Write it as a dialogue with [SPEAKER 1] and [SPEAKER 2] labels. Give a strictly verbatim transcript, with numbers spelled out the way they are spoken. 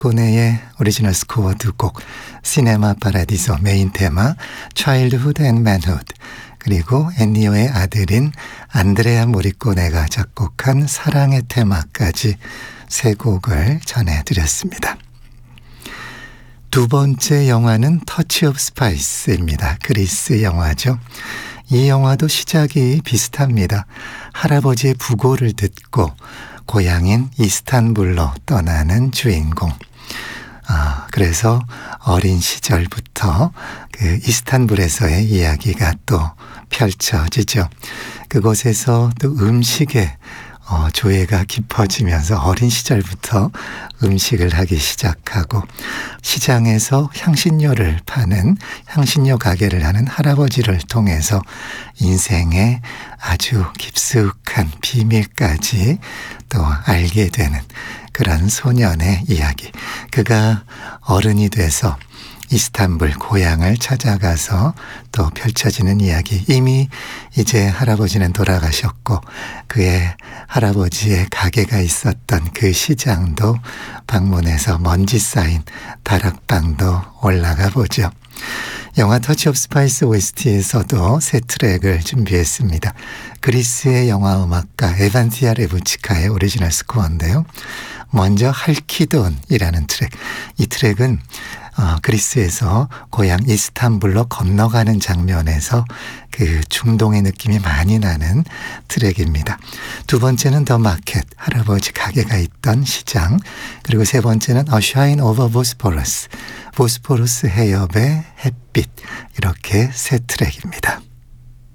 [SPEAKER 1] 고네의 오리지널 스코어 두 곡, 시네마 파라디소 메인 테마 Childhood and Manhood, 그리고 엔니오의 아들인 안드레아 모리코네가 작곡한 사랑의 테마까지 세 곡을 전해드렸습니다. 두 번째 영화는 터치 오브 스파이스입니다. 그리스 영화죠. 이 영화도 시작이 비슷합니다. 할아버지의 부고를 듣고 고향인 이스탄불로 떠나는 주인공. 아, 그래서 어린 시절부터 그 이스탄불에서의 이야기가 또 펼쳐지죠. 그곳에서 또 음식에 어, 조예가 깊어지면서 어린 시절부터 음식을 하기 시작하고 시장에서 향신료를 파는 향신료 가게를 하는 할아버지를 통해서 인생의 아주 깊숙한 비밀까지 또 알게 되는 그런 소년의 이야기. 그가 어른이 돼서 이스탄불 고향을 찾아가서 또 펼쳐지는 이야기. 이미 이제 할아버지는 돌아가셨고 그의 할아버지의 가게가 있었던 그 시장도 방문해서 먼지 쌓인 다락방도 올라가 보죠. 영화 터치 오브 스파이스 오에스티에서도 세 트랙을 준비했습니다. 그리스의 영화 음악가 에반티아 레부치카의 오리지널 스코어인데요. 먼저 할키돈이라는 트랙. 이 트랙은 어, 그리스에서 고향 이스탄불로 건너가는 장면에서 그 중동의 느낌이 많이 나는 트랙입니다. 두 번째는 더 마켓, 할아버지 가게가 있던 시장. 그리고 세 번째는 A Shine Over Bosporus, 보스포루스 해협의 햇빛. 이렇게 세 트랙입니다.